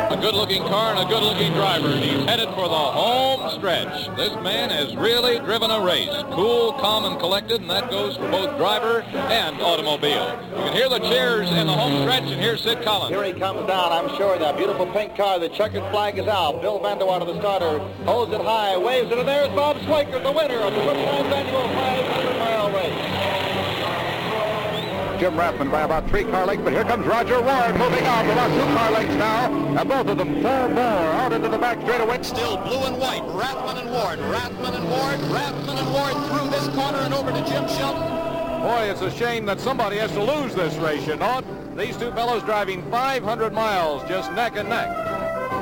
A good-looking car and a good-looking driver, and he's headed for the home stretch. This man has really driven a race. Cool, calm, and collected, and that goes for both driver and automobile. You can hear the cheers in the home stretch, and here's Sid Collins. Here he comes down, I'm sure. That beautiful pink car, the checkered flag is out. Bill Vanderwater, the starter, holds it high, waves it, and there's Bob Schweikert, the winner of the Brookline annual 500-mile race. Jim Rathman by about 3 car lengths, but here comes Roger Ward moving out about 2 car lengths now, and both of them full bore out into the back straightaway. Still blue and white, Rathman and Ward, Rathman and Ward, Rathman and Ward through this corner and over to Jim Shelton. Boy, it's a shame that somebody has to lose this race, you know. These two fellows driving 500 miles just neck and neck.